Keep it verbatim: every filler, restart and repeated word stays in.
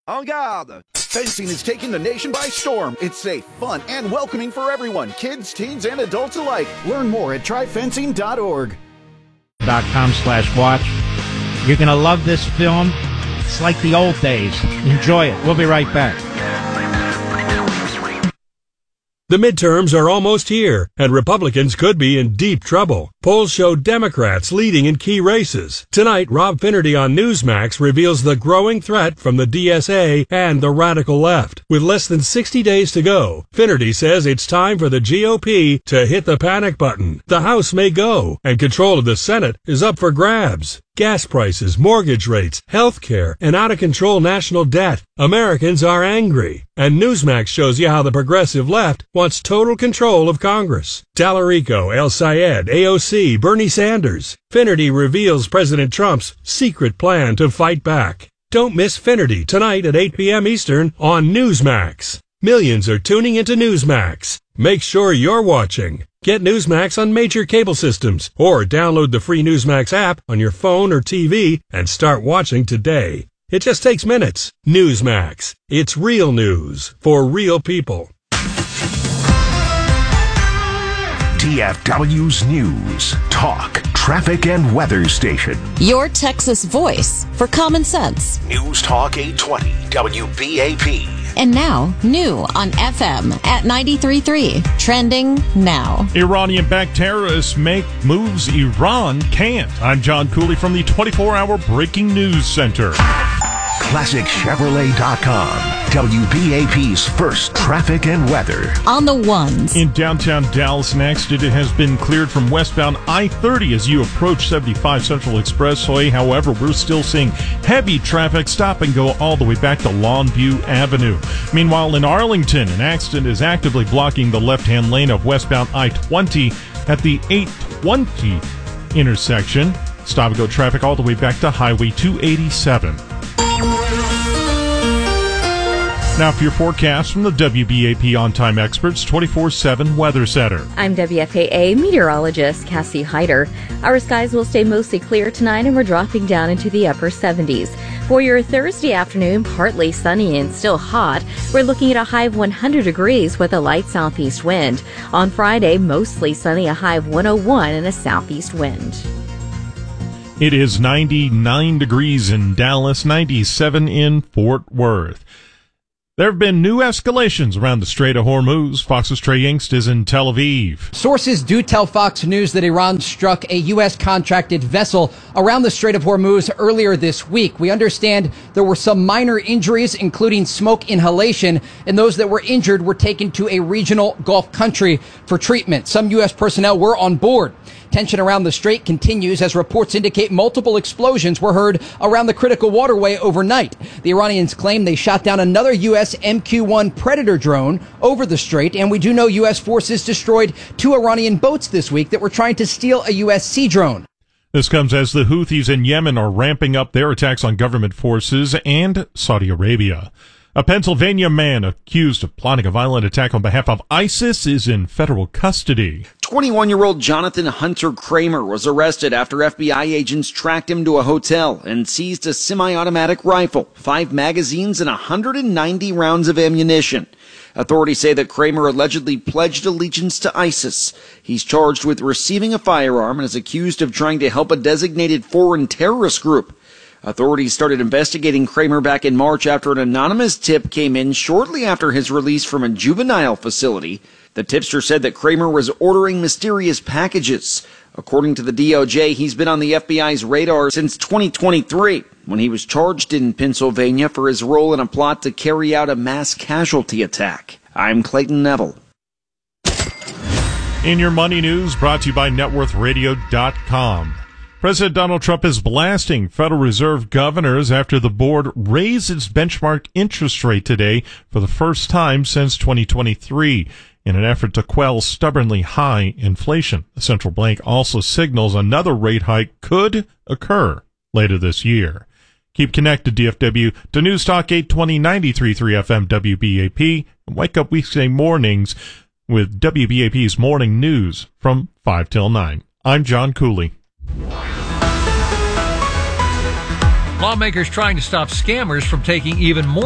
En garde! Fencing is taking the nation by storm. It's safe, fun, and welcoming for everyone, kids, teens, and adults alike. Learn more at try fencing dot org. Dot com slash watch. You're going to love this film. It's like the old days. Enjoy it. We'll be right back. The midterms are almost here, and Republicans could be in deep trouble. Polls show Democrats leading in key races. Tonight, Rob Finnerty on Newsmax reveals the growing threat from the D S A and the radical left. With less than sixty days to go, Finnerty says it's time for the G O P to hit the panic button. The House may go, and control of the Senate is up for grabs. Gas prices, mortgage rates, health care, and out-of-control national debt. Americans are angry. And Newsmax shows you how the progressive left wants total control of Congress. Tallarico, El Sayed, A O C, Bernie Sanders. Finnerty reveals President Trump's secret plan to fight back. Don't miss Finnerty tonight at eight p.m. Eastern on Newsmax. Millions are tuning into Newsmax. Make sure you're watching. Get Newsmax on major cable systems or download the free Newsmax app on your phone or T V and start watching today. It just takes minutes. Newsmax. It's real news for real people. D F W's News, Talk, Traffic, and Weather Station. Your Texas voice for common sense. News Talk eight twenty, W B A P. And now, new on F M at ninety-three point three. Trending now. Iranian-backed terrorists make moves Iran can't. I'm John Cooley from the twenty-four hour Breaking News Center. Classic Chevrolet dot com, W B A P's first traffic and weather. On the ones. In downtown Dallas, an accident has been cleared from westbound I thirty as you approach seventy-five Central Expressway. However, we're still seeing heavy traffic stop and go all the way back to Longview Avenue. Meanwhile, in Arlington, an accident is actively blocking the left-hand lane of westbound I twenty at the eight twenty intersection. Stop and go traffic all the way back to Highway two eighty-seven. Now for your forecast from the W B A P On-Time Experts twenty-four seven Weather Center. I'm W F A A meteorologist Cassie Hyder. Our skies will stay mostly clear tonight and we're dropping down into the upper seventies. For your Thursday afternoon, partly sunny and still hot. We're looking at a high of one hundred degrees with a light southeast wind. On Friday, mostly sunny, a high of one oh one and a southeast wind. It is ninety-nine degrees in Dallas, ninety-seven in Fort Worth. There have been new escalations around the Strait of Hormuz. Fox's Trey Yingst is in Tel Aviv. Sources do tell Fox News that Iran struck a U S contracted vessel around the Strait of Hormuz earlier this week. We understand there were some minor injuries, including smoke inhalation, and those that were injured were taken to a regional Gulf country for treatment. Some U S personnel were on board. Tension around the strait continues as reports indicate multiple explosions were heard around the critical waterway overnight. The Iranians claim they shot down another U S M Q one Predator drone over the strait, and we do know U S forces destroyed two Iranian boats this week that were trying to steal a U S sea drone. This comes as the Houthis in Yemen are ramping up their attacks on government forces and Saudi Arabia. A Pennsylvania man accused of plotting a violent attack on behalf of ISIS is in federal custody. twenty-one-year-old Jonathan Hunter Kramer was arrested after F B I agents tracked him to a hotel and seized a semi-automatic rifle, five magazines, and one hundred ninety rounds of ammunition. Authorities say that Kramer allegedly pledged allegiance to ISIS. He's charged with receiving a firearm and is accused of trying to help a designated foreign terrorist group. Authorities started investigating Kramer back in March after an anonymous tip came in shortly after his release from a juvenile facility. The tipster said that Kramer was ordering mysterious packages. According to the D O J, he's been on the F B I's radar since twenty twenty-three, when he was charged in Pennsylvania for his role in a plot to carry out a mass casualty attack. I'm Clayton Neville. In your money news, brought to you by net worth radio dot com. President Donald Trump is blasting Federal Reserve governors after the board raised its benchmark interest rate today for the first time since twenty twenty-three in an effort to quell stubbornly high inflation. The central bank also signals another rate hike could occur later this year. Keep connected, D F W, to News Talk eight twenty, ninety-three point three F M W B A P, and wake up weekday mornings with W B A P's Morning News from five till nine. I'm John Cooley. Lawmakers trying to stop scammers from taking even more